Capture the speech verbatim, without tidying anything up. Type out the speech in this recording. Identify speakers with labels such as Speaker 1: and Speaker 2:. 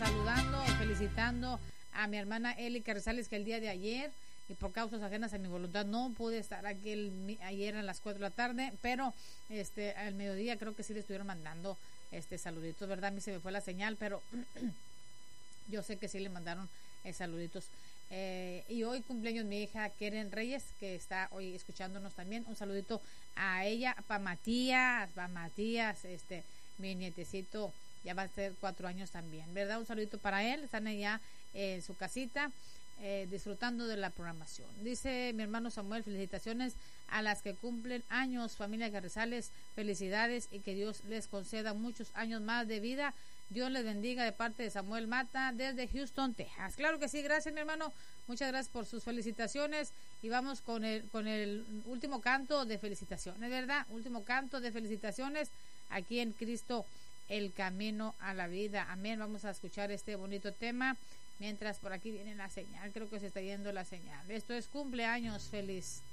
Speaker 1: saludando, felicitando a mi hermana Eli Carrizales, que el día de ayer, y por causas ajenas a mi voluntad, no pude estar aquí el, ayer a las cuatro de la tarde, pero este al mediodía creo que sí le estuvieron mandando este saluditos, ¿verdad? A mí se me fue la señal, pero yo sé que sí le mandaron eh, saluditos. Eh, y hoy cumpleaños mi hija Keren Reyes, que está hoy escuchándonos también. Un saludito a ella, para Matías, para Matías, este, mi nietecito ya va a ser cuatro años también, ¿verdad? Un saludito para él, están allá eh, en su casita, eh, disfrutando de la programación. Dice mi hermano Samuel, felicitaciones a las que cumplen años, familia Carrizales, felicidades y que Dios les conceda muchos años más de vida. Dios les bendiga de parte de Samuel Mata desde Houston, Texas. Claro que sí, gracias mi hermano, muchas gracias por sus felicitaciones y vamos con el con el último canto de felicitaciones, ¿verdad? Último canto de felicitaciones aquí en Cristo, el camino a la vida. Amén. Vamos a escuchar este bonito tema mientras por aquí viene la señal. Creo que se está yendo la señal. Esto es cumpleaños feliz.